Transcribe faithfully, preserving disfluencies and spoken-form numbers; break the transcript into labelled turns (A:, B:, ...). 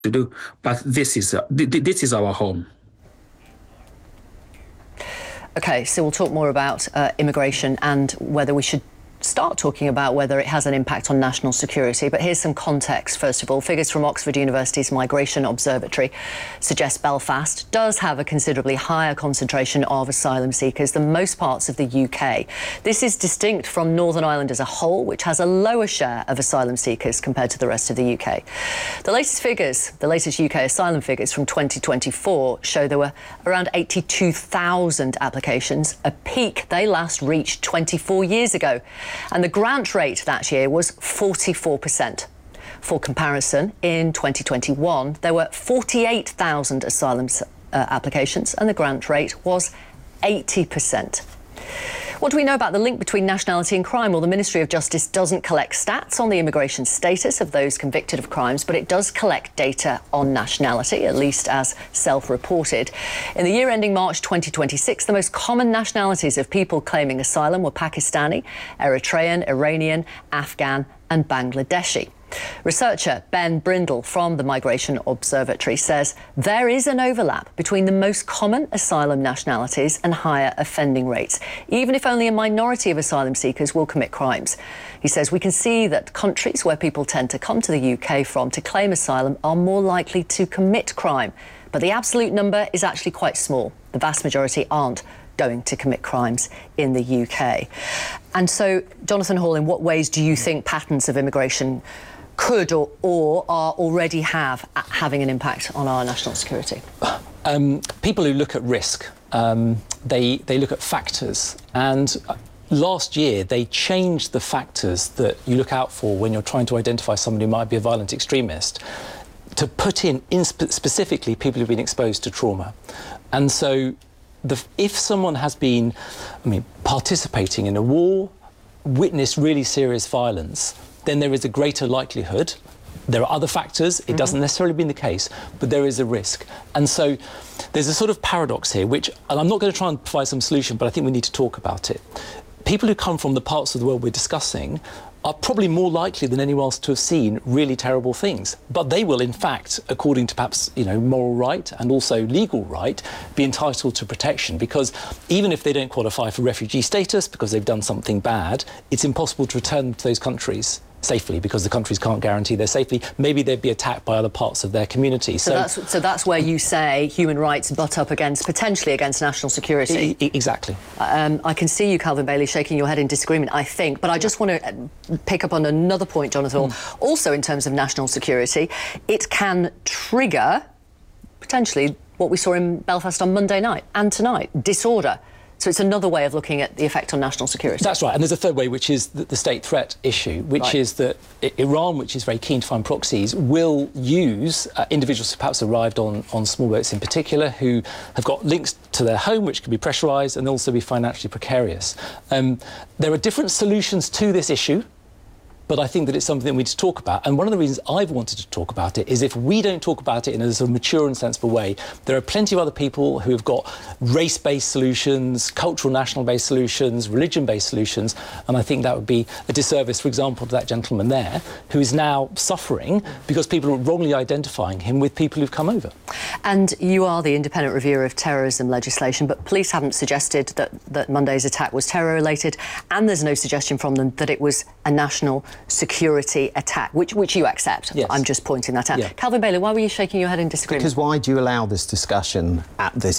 A: to do. But this is uh, th this is our home.
B: OK, so we'll talk more about uh, immigration and whether we should start talking about whether it has an impact on national security. But here's some context, first of all. Figures from Oxford University's Migration Observatory suggest Belfast does have a considerably higher concentration of asylum seekers than most parts of the U K. This is distinct from Northern Ireland as a whole, which has a lower share of asylum seekers compared to the rest of the U K. The latest figures, the latest U K asylum figures from twenty twenty-four show there were around eighty-two thousand applications, a peak they last reached twenty-four years ago. And the grant rate that year was forty-four percent. For comparison, in twenty twenty-one, there were forty-eight thousand asylum uh, applications and the grant rate was eighty percent. What do we know about the link between nationality and crime? Well, the Ministry of Justice doesn't collect stats on the immigration status of those convicted of crimes, but it does collect data on nationality, at least as self-reported. In the year ending March twenty twenty-six, the most common nationalities of people claiming asylum were Pakistani, Eritrean, Iranian, Afghan and Bangladeshi. Researcher Ben Brindle from the Migration Observatory says there is an overlap between the most common asylum nationalities and higher offending rates, even if only a minority of asylum seekers will commit crimes. He says we can see that countries where people tend to come to the U K from to claim asylum are more likely to commit crime. But the absolute number is actually quite small. The vast majority aren't going to commit crimes in the U K. And so, Jonathan Hall, in what ways do you think patterns of immigration could or, or are already have having an impact on our national security?
C: Um, people who look at risk, um, they, they look at factors. And last year, they changed the factors that you look out for when you're trying to identify someone who might be a violent extremist to put in, in spe specifically people who've been exposed to trauma. And so the, if someone has been, I mean, participating in a war, witnessed really serious violence, then there is a greater likelihood. There are other factors, it mm-hmm. doesn't necessarily mean the case, but there is a risk. And so there's a sort of paradox here, which, and I'm not going to try and provide some solution, but I think we need to talk about it. People who come from the parts of the world we're discussing are probably more likely than anyone else to have seen really terrible things. But they will, in fact, according to perhaps, you know, moral right and also legal right, be entitled to protection, because even if they don't qualify for refugee status because they've done something bad, it's impossible to return them to those countries safely because the countries can't guarantee their safety. Maybe they'd be attacked by other parts of their community.
B: So, so that's so that's where you say human rights butt up against, potentially against national security.
C: E exactly.
B: Um, I can see you, Calvin Bailey, shaking your head in disagreement, I think, but I just want to pick up on another point, Jonathan. Mm. Also in terms of national security, it can trigger, potentially, what we saw in Belfast on Monday night and tonight, disorder. So it's another way of looking at the effect on national security.
C: That's right. And there's a third way, which is the, the state threat issue, which right. is that Iran, which is very keen to find proxies, will use uh, individuals who perhaps arrived on, on small boats in particular, who have got links to their home, which can be pressurised and also be financially precarious. Um, there are different solutions to this issue, but I think that it's something that we need to talk about. And one of the reasons I've wanted to talk about it is if we don't talk about it in a sort of mature and sensible way, there are plenty of other people who have got race-based solutions, cultural national-based solutions, religion-based solutions, and I think that would be a disservice, for example, to that gentleman there, who is now suffering because people are wrongly identifying him with people who've come over.
B: And you are the independent reviewer of terrorism legislation, but police haven't suggested that, that Monday's attack was terror-related, and there's no suggestion from them that it was a national security attack, which which you accept.
C: Yes.
B: I'm just pointing that out.
C: Yeah.
B: Calvin Bailey, why were you shaking your head in disagreement?
D: Because why do you allow this discussion at this